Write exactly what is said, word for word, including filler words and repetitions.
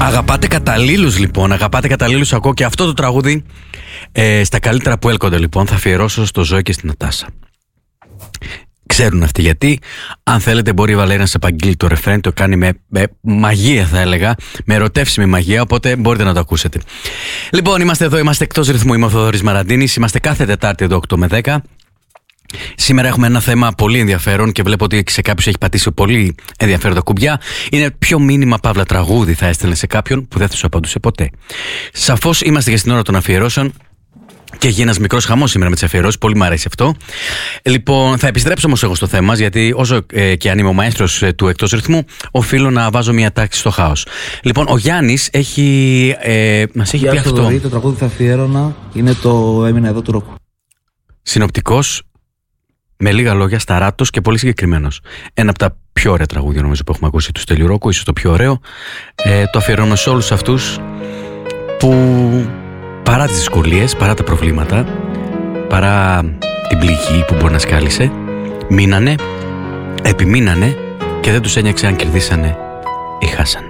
Αγαπάτε καταλήλους λοιπόν, αγαπάτε καταλήλους. Ακούω και αυτό το τραγούδι ε, στα καλύτερα που έλκονται λοιπόν. Θα αφιερώσω στο Ζώη και στην Νατάσα. Ξέρουν αυτοί γιατί. Αν θέλετε μπορεί η Βαλέρη να σε επαγγείλει το ρεφρέν. Το κάνει με, με μαγεία, θα έλεγα, με ερωτεύσιμη μαγεία. Οπότε μπορείτε να το ακούσετε. Λοιπόν, είμαστε εδώ, είμαστε εκτός ρυθμού. Είμαι ο Θοδωρής Μαραντίνης. Είμαστε κάθε Τετάρτη εδώ οκτώ με δέκα. Σήμερα έχουμε ένα θέμα πολύ ενδιαφέρον και βλέπω ότι σε κάποιους έχει πατήσει πολύ ενδιαφέροντα κουμπιά. Είναι ποιο μήνυμα παύλα τραγούδι θα έστελνε σε κάποιον που δεν θα σου απαντούσε ποτέ. Σαφώς είμαστε και στην ώρα των αφιερώσεων. Και έχει ένας μικρός χαμός σήμερα με τις αφιερώσεις. Πολύ μου αρέσει αυτό. Λοιπόν, θα επιστρέψω όμως εγώ στο θέμα μας, γιατί όσο ε, και αν είμαι ο μαέστρος ε, του εκτός ρυθμού, οφείλω να βάζω μια τάξη στο χάος. Λοιπόν, ο Γιάννης έχει, ε, μας έχει πει αυτό. Θοδωρή, το τραγούδι θα αφιέρωνα είναι το Έμεινα εδώ του Ρόκου. Συνοπτικός, με λίγα λόγια, σταράτος και πολύ συγκεκριμένος. Ένα από τα πιο ωραία τραγούδια νομίζω που έχουμε ακούσει του Στέλιου Ρόκου, ίσως το πιο ωραίο. Ε, το αφιερώνω σε όλους αυτούς που παρά τις δυσκολίες, παρά τα προβλήματα, παρά την πληγή που μπορεί να σκάλισε, μείνανε, επιμείνανε και δεν τους ένιωξε αν κερδίσανε ή χάσανε.